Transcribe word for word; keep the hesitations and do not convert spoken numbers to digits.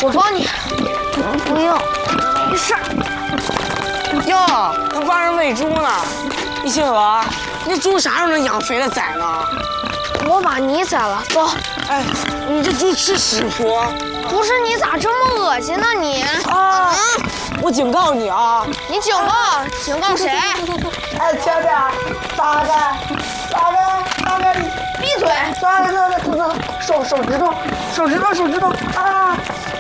我帮你。不用，没事。 哟，还帮人喂猪呢？一星河，你猪啥时候能养肥了宰呢？ 我把你宰了，走。 哎，你这猪吃屎不？ 不是你咋这么恶心呢你？ 啊！我警告你啊！ 你警告警告谁？ 哎，前边咋的？咋的？咋的？ 闭嘴！ 咋的？咋的？咋的？手手指头，手指头，手指头啊！